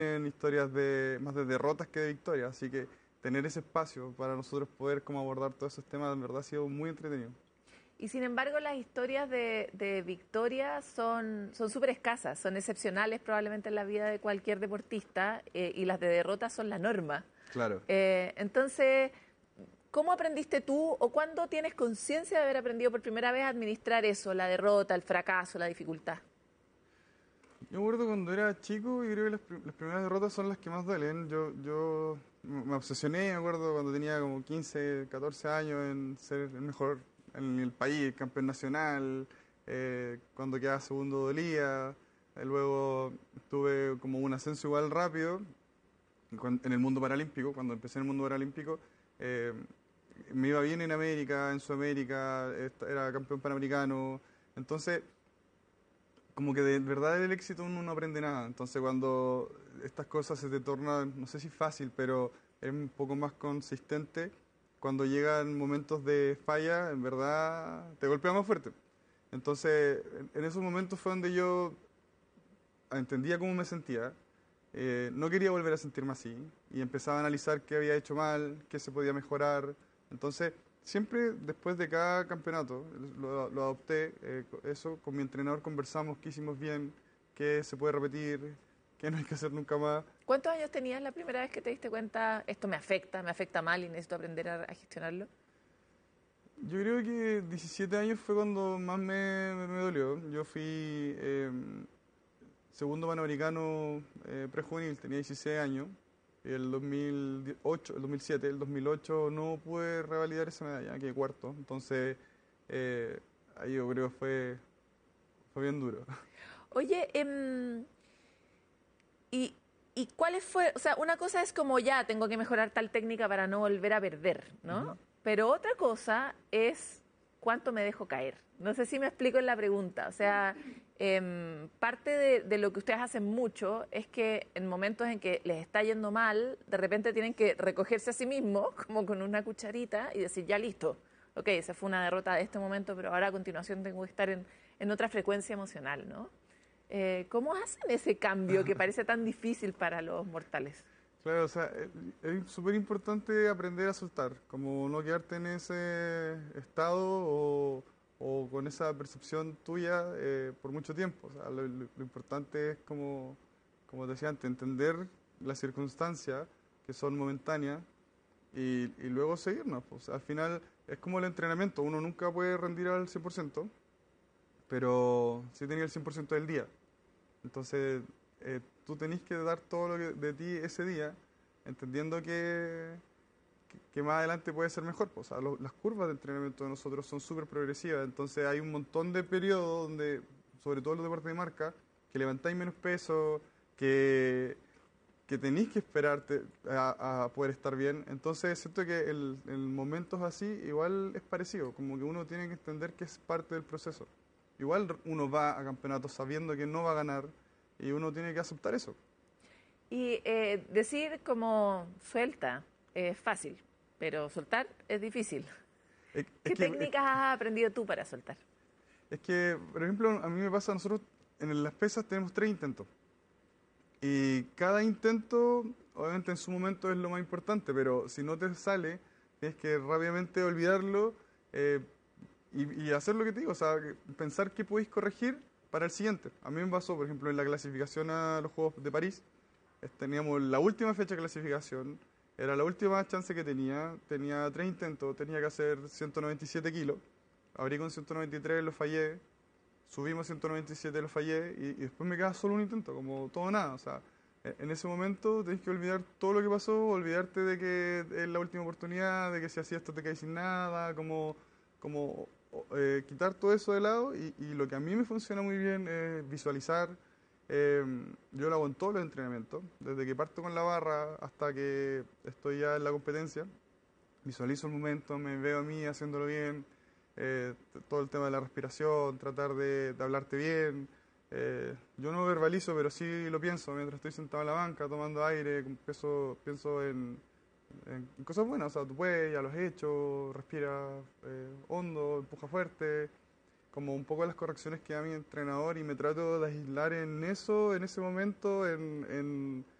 en historias de más de derrotas que de victorias, así que tener ese espacio para nosotros poder como abordar todos esos temas en verdad ha sido muy entretenido. Y sin embargo, las historias de victoria son súper escasas, son excepcionales probablemente en la vida de cualquier deportista, y las de derrota son la norma. Claro. Entonces, ¿cómo aprendiste tú o cuándo tienes conciencia de haber aprendido por primera vez a administrar eso, la derrota, el fracaso, la dificultad? Yo me acuerdo cuando era chico y creo que las primeras derrotas son las que más duelen. Yo me obsesioné, me acuerdo cuando tenía como 15, 14 años en ser el mejor en el país, el campeón nacional, cuando quedaba segundo dolía. Luego tuve como un ascenso igual rápido en el mundo paralímpico, cuando empecé en el mundo paralímpico. eh, Me iba bien en América, en Sudamérica, era campeón panamericano. Entonces como que de verdad del éxito uno no aprende nada. Entonces cuando estas cosas se te tornan, no sé si fácil, pero es un poco más consistente, cuando llegan momentos de falla, en verdad te golpea más fuerte. Entonces en esos momentos fue donde yo entendía cómo me sentía, no quería volver a sentirme así y empezaba a analizar qué había hecho mal, qué se podía mejorar. Entonces, siempre después de cada campeonato, lo adopté, eso, con mi entrenador conversamos qué hicimos bien, qué se puede repetir, qué no hay que hacer nunca más. ¿Cuántos años tenías la primera vez que te diste cuenta, esto me afecta mal y necesito aprender a gestionarlo? Yo creo que 17 años fue cuando más me dolió. Yo fui segundo panamericano prejuvenil, tenía 16 años. El 2008, el 2007, el 2008 no pude revalidar esa medalla, quedé cuarto. Entonces, eh, ahí yo creo que fue bien duro. Oye, y, ¿y cuáles fue? O sea, una cosa es como ya tengo que mejorar tal técnica para no volver a perder, ¿no? Ujú. Pero otra cosa es cuánto me dejo caer. No sé si me explico en la pregunta. O sea, parte de lo que ustedes hacen mucho es que en momentos en que les está yendo mal, de repente tienen que recogerse a sí mismos, como con una cucharita, y decir, ya listo. Ok, esa fue una derrota de este momento, pero ahora a continuación tengo que estar en otra frecuencia emocional, ¿no? ¿Cómo hacen ese cambio que parece tan difícil para los mortales? Claro, o sea, es súper importante aprender a soltar, como no quedarte en ese estado o con esa percepción tuya por mucho tiempo. O sea, lo importante es como te decía antes, entender las circunstancias que son momentáneas y luego seguirnos. Pues. Al final es como el entrenamiento, uno nunca puede rendir al 100%, pero sí tenía el 100% del día. Entonces, tú tenés que dar todo lo que de ti ese día, entendiendo que más adelante puede ser mejor. Pues, o sea, las curvas de entrenamiento de nosotros son súper progresivas, entonces hay un montón de periodos donde, sobre todo los deportes de marca, que levantáis menos peso, que, que tenéis que esperarte a poder estar bien. Entonces, siento que en momentos así igual es parecido, como que uno tiene que entender que es parte del proceso. Igual uno va a campeonatos sabiendo que no va a ganar y uno tiene que aceptar eso. Y decir como suelta es fácil, pero soltar es difícil. Es, es ¿Qué que, es, técnicas has aprendido tú para soltar? es que, por ejemplo, a mí me pasa, nosotros en las pesas tenemos 3 intentos. Y cada intento, obviamente en su momento es lo más importante, pero si no te sale, tienes que rápidamente olvidarlo eh, y hacer lo que te digo, o sea, pensar qué podéis corregir para el siguiente. A mí me pasó, por ejemplo, en la clasificación a los Juegos de París, teníamos la última fecha de clasificación, era la última chance que tenía 3 intentos, tenía que hacer 197 kilos, abrí con 193, lo fallé, subimos 197, lo fallé y después me queda solo un intento, como todo o nada. O sea, en ese momento tenés que olvidar todo lo que pasó, olvidarte de que es la última oportunidad, de que si hacías esto te caes sin nada, quitar todo eso de lado y lo que a mí me funciona muy bien es visualizar. eh, yo lo hago en todos los entrenamientos, desde que parto con la barra hasta que estoy ya en la competencia. Visualizo el momento, me veo a mí haciéndolo bien, todo el tema de la respiración, tratar de hablarte bien. Yo no verbalizo, pero sí lo pienso mientras estoy sentado en la banca, tomando aire, pienso en cosas buenas. O sea, tú puedes, ya lo has hecho, respira hondo, empuja fuerte, como un poco las correcciones que da mi entrenador y me trato de aislar en eso, en ese momento, en